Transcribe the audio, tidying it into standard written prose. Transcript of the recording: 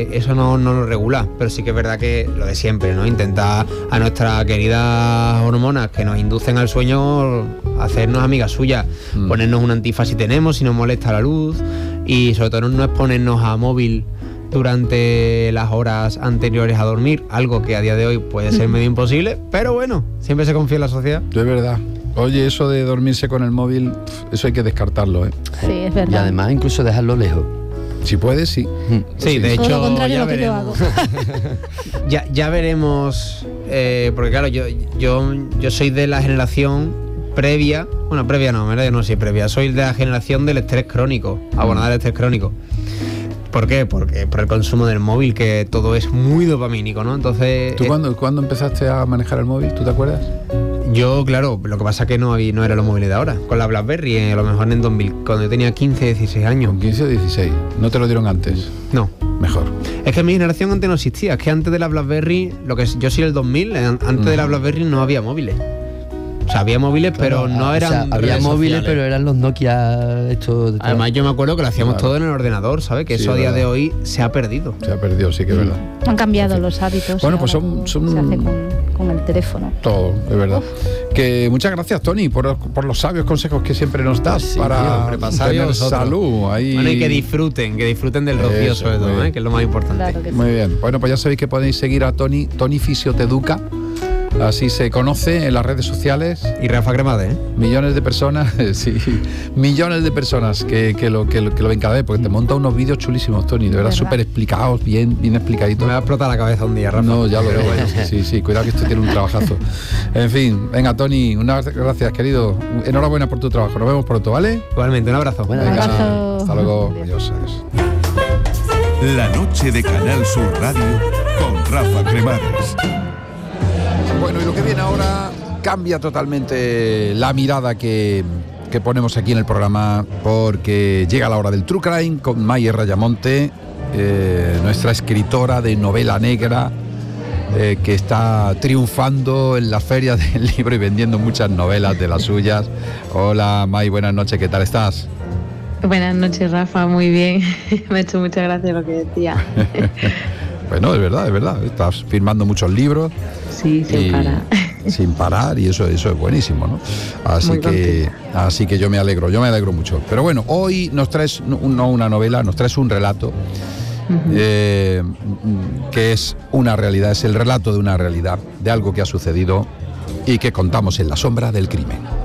eso no lo regula, pero sí que es verdad que lo de siempre, ¿no? Intentar a nuestras queridas hormonas que nos inducen al sueño hacernos amigas suyas, ponernos un antifaz si tenemos, si nos molesta la luz, y sobre todo no exponernos a móvil durante las horas anteriores a dormir, algo que a día de hoy puede ser medio imposible, pero bueno, siempre se confía en la sociedad. Es verdad. Oye, eso de dormirse con el móvil, eso hay que descartarlo, ¿eh? Sí, es verdad. Y además incluso dejarlo lejos. Si puedes, sí. Sí, de Todo hecho, lo contrario ya a lo que yo veremos. hago. ya veremos, porque claro, yo soy de la generación previa, bueno, previa no, ¿verdad? Yo no soy previa, soy de la generación del estrés crónico, abordar el estrés crónico. ¿Por qué? Porque por el consumo del móvil, que todo es muy dopamínico, ¿no? Entonces... ¿Tú cuándo empezaste a manejar el móvil? ¿Tú te acuerdas? Yo, claro, lo que pasa es que no era los móviles de ahora. Con la BlackBerry, a lo mejor en 2000, cuando yo tenía 15, 16 años. Con 15 o 16. ¿No te lo dieron antes? No. Mejor. Es que mi generación antes no existía. Es que antes de la BlackBerry, yo soy del 2000, antes de la BlackBerry no había móviles. O sea, había móviles, pero no eran... O sea, había redes móviles, sociales. pero eran los Nokia estos... Además, yo me acuerdo que lo hacíamos todo en el ordenador, ¿sabes? Que Sí, eso a día verdad. de hoy se ha perdido. Se ha perdido, sí que es verdad. Han cambiado los hábitos. Bueno, y pues ahora son- todo se hace con el teléfono. Todo, es verdad. Que muchas gracias, Tony, por los sabios consejos que siempre nos das Sí, para hombre, para sabios tener nosotros. salud. Ahí... Bueno, y que disfruten del rocío, Eso, sobre muy todo, bien. que es lo más importante. Claro que sí. Muy bien. Bueno, pues ya sabéis que podéis seguir a Tony Fisio Te Educa. Así se conoce en las redes sociales. Y Rafa Cremades, ¿eh? Millones de personas, sí, millones de personas que lo ven cada vez, porque te monta unos vídeos chulísimos, Tony, de verdad, ¿Verdad? súper explicados, bien explicaditos. Me va a explotar la cabeza un día, Rafa. No, ya lo Pero veo. bueno. Sí, cuidado que esto tiene un trabajazo. En fin, venga, Tony, unas gracias, querido. Enhorabuena por tu trabajo. Nos vemos pronto, ¿vale? Igualmente, un abrazo. Bueno, Venga, abrazo. hasta luego. Adiós. La noche de Canal Sur Radio con Rafa Cremades. Bueno, y lo que viene ahora cambia totalmente la mirada que ponemos aquí en el programa, porque llega la hora del True Crime con Mayer Rayamonte, nuestra escritora de novela negra, que está triunfando en la feria del libro y vendiendo muchas novelas de las suyas. Hola, May, buenas noches, ¿qué tal estás? Buenas noches, Rafa, muy bien. Me ha hecho mucha gracia lo que decía. Bueno, es verdad, estás firmando muchos libros. Sí, sin y- parar. Sin parar, y eso es buenísimo, ¿no? Muy Así que yo me alegro mucho. Pero bueno, hoy nos traes no una novela, nos traes un relato que es una realidad, es el relato de una realidad, de algo que ha sucedido y que contamos en la sombra del crimen.